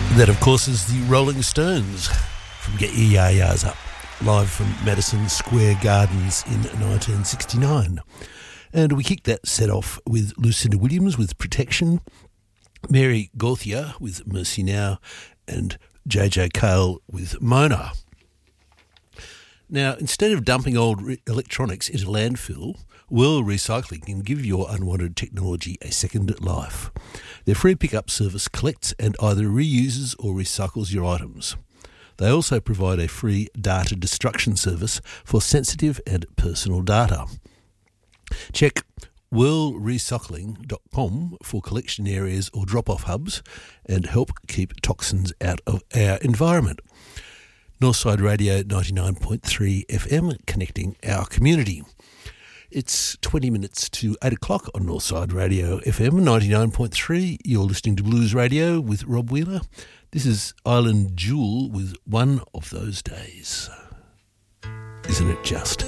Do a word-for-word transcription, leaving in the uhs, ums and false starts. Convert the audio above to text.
That, of course, is the Rolling Stones from Get Your Ya-Ya's Up, live from Madison Square Gardens in nineteen sixty-nine. And we kicked that set off with Lucinda Williams with Protection, Mary Gauthier with Mercy Now, and J J Cale with Mona. Now, instead of dumping old re- electronics into landfill, Whirl Recycling can give your unwanted technology a second life. Their free pickup service collects and either reuses or recycles your items. They also provide a free data destruction service for sensitive and personal data. Check whirl recycling dot com for collection areas or drop-off hubs and help keep toxins out of our environment. Northside Radio ninety-nine point three F M, connecting our community. It's twenty minutes to eight o'clock on Northside Radio F M ninety-nine point three. You're listening to Blues Radio with Rob Wheeler. This is Island Jewel with One of Those Days. Isn't it just?